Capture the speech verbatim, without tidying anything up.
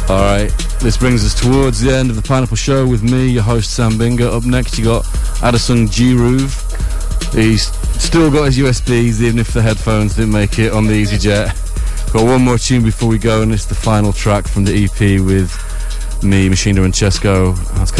Alright, this brings us towards the end of the Pineapple Show with me, your host Sam Binga. Up next you got Addison Giroove. He's still got his U S Bs even if the headphones didn't make it on the EasyJet. Got one more tune before we go, and it's the final track from the E P with me, Machina and Chesco. That's